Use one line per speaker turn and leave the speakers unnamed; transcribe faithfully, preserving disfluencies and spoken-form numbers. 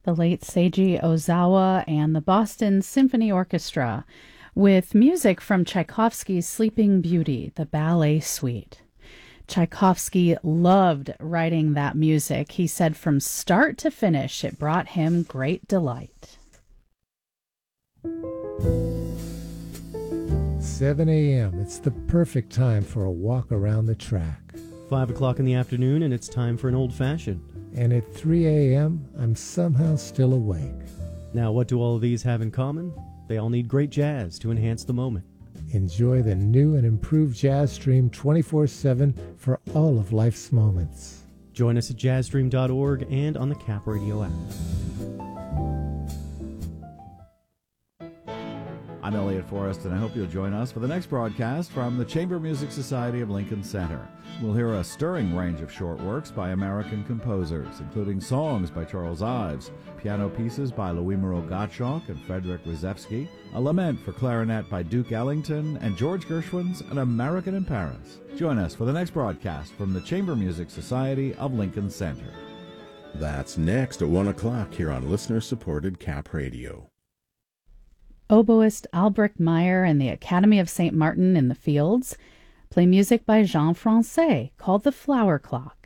the late Seiji Ozawa and the Boston Symphony Orchestra, with music from Tchaikovsky's Sleeping Beauty, the ballet suite. Tchaikovsky loved writing that music. He said from start to finish, it brought him great delight.
seven a.m. It's the perfect time for a walk around the track.
Five o'clock in the afternoon, and it's time for an old-fashioned.
And at three a.m., I'm somehow still awake.
Now, what do all of these have in common? They all need great jazz to enhance the moment.
Enjoy the new and improved Jazz Stream twenty-four seven for all of life's moments.
Join us at jazz stream dot org and on the Cap Radio app.
I'm Elliot Forrest, and I hope you'll join us for the next broadcast from the Chamber Music Society of Lincoln Center. We'll hear a stirring range of short works by American composers, including songs by Charles Ives, piano pieces by Louis-Moreau Gottschalk and Frederick Rzewski, a lament for clarinet by Duke Ellington, and George Gershwin's An American in Paris. Join us for the next broadcast from the Chamber Music Society of Lincoln Center.
That's next at one o'clock here on listener-supported Cap Radio.
Oboist Albrecht Meyer and the Academy of Saint Martin in the Fields play music by Jean Francais called The Flower Clock.